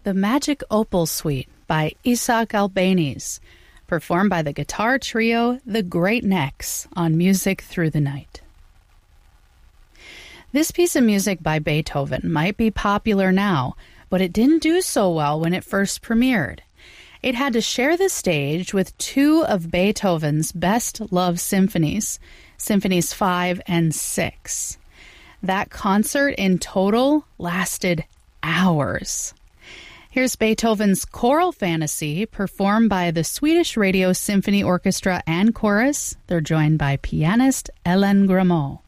The Magic Opal Suite by Isaac Albéniz, performed by the guitar trio The Great Necks on Music Through the Night. This piece of music by Beethoven might be popular now, but it didn't do so well when it first premiered. It had to share the stage with two of Beethoven's best loved symphonies, Symphonies 5 and 6. That concert in total lasted hours. Here's Beethoven's Choral Fantasy, performed by the Swedish Radio Symphony Orchestra and Chorus. They're joined by pianist Ellen Grameau.